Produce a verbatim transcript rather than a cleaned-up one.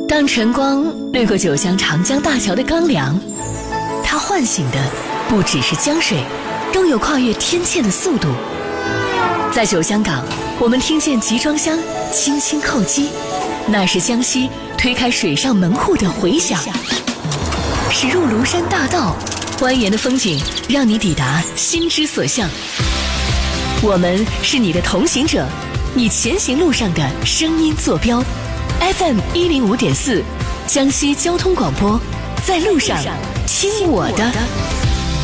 当晨光掠过九江长江大桥的钢梁，它唤醒的不只是江水，更有跨越天堑的速度。在九江港，我们听见集装箱轻轻叩击，那是江西推开水上门户的回响。驶入庐山大道，蜿蜒的风景让你抵达心之所向。我们是你的同行者，你前行路上的声音坐标。F M 一零五点四，江西交通广播，在路上听我的。